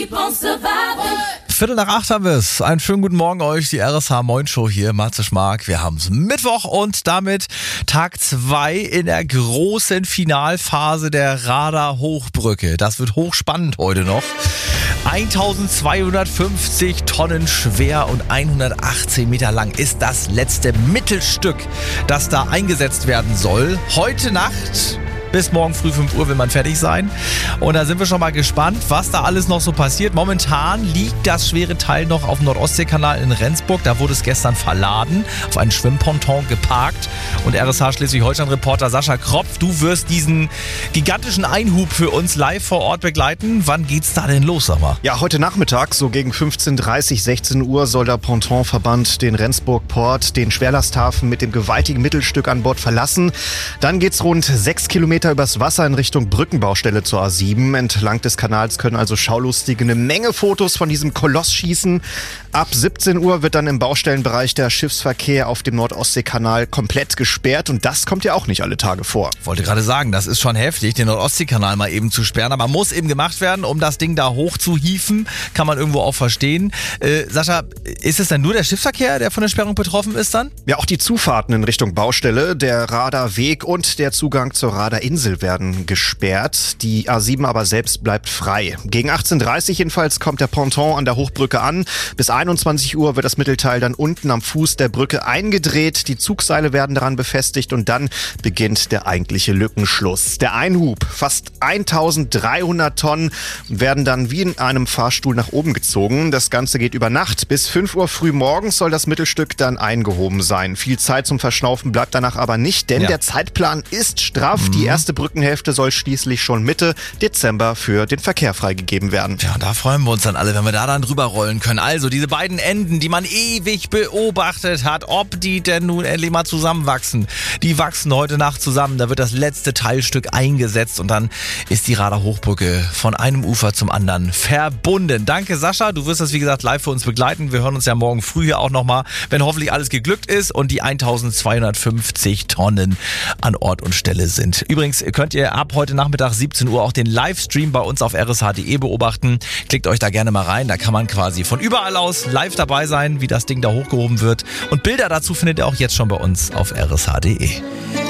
Viertel nach 8 haben wir es. Einen schönen guten Morgen euch, die RSH Moin Show hier, Matze Schmark. Wir haben es Mittwoch und damit Tag 2 in der großen Finalphase der Radar Hochbrücke. Das wird hochspannend heute noch. 1250 Tonnen schwer und 118 Meter lang ist das letzte Mittelstück, das da eingesetzt werden soll. Heute Nacht bis morgen früh 5 Uhr will man fertig sein. Und da sind wir schon mal gespannt, was da alles noch so passiert. Momentan liegt das schwere Teil noch auf dem Nordostseekanal in Rendsburg. Da wurde es gestern verladen, auf einen Schwimmponton geparkt. Und RSH Schleswig-Holstein-Reporter Sascha Kropf, du wirst diesen gigantischen Einhub für uns live vor Ort begleiten. Wann geht's da denn los, sag mal? Ja, heute Nachmittag, so gegen 15:30, 16 Uhr, soll der Pontonverband den Rendsburg-Port, den Schwerlasthafen mit dem gewaltigen Mittelstück an Bord verlassen. Dann geht's rund 6 Kilometer übers Wasser in Richtung Brückenbaustelle zur A7. Entlang des Kanals können also Schaulustige eine Menge Fotos von diesem Koloss schießen. Ab 17 Uhr wird dann im Baustellenbereich der Schiffsverkehr auf dem Nordostseekanal komplett gesperrt. Und das kommt ja auch nicht alle Tage vor. Wollte gerade sagen, das ist schon heftig, den Nordostseekanal mal eben zu sperren. Aber muss eben gemacht werden, um das Ding da hoch zu hieven. Kann man irgendwo auch verstehen. Sascha, ist es denn nur der Schiffsverkehr, der von der Sperrung betroffen ist dann? Ja, auch die Zufahrten in Richtung Baustelle, der Radarweg und der Zugang zur Radarinsel werden gesperrt. Die A7 aber selbst bleibt frei. Gegen 18:30 jedenfalls kommt der Ponton an der Hochbrücke an. Bis 21 Uhr wird das Mittelteil dann unten am Fuß der Brücke eingedreht. Die Zugseile werden daran befestigt und dann beginnt der eigentliche Lückenschluss. Der Einhub, fast 1300 Tonnen, werden dann wie in einem Fahrstuhl nach oben gezogen. Das Ganze geht über Nacht. Bis 5 Uhr früh morgens soll das Mittelstück dann eingehoben sein. Viel Zeit zum Verschnaufen bleibt danach aber nicht, denn der Zeitplan ist straff. Die erste Brückenhälfte soll schließlich schon Mitte Dezember für den Verkehr freigegeben werden. Ja, da freuen wir uns dann alle, wenn wir da dann drüber rollen können. Also diese beiden Enden, die man ewig beobachtet hat, ob die denn nun endlich mal zusammenwachsen. Die wachsen heute Nacht zusammen. Da wird das letzte Teilstück eingesetzt und dann ist die Radar Hochbrücke von einem Ufer zum anderen verbunden. Danke Sascha, du wirst das wie gesagt live für uns begleiten. Wir hören uns ja morgen früh hier auch nochmal, wenn hoffentlich alles geglückt ist und die 1250 Tonnen an Ort und Stelle sind. Übrigens könnt ihr ab heute Nachmittag 17 Uhr auch den Livestream bei uns auf rsh.de beobachten. Klickt euch da gerne mal rein, da kann man quasi von überall aus live dabei sein, wie das Ding da hochgehoben wird. Und Bilder dazu findet ihr auch jetzt schon bei uns auf rsh.de.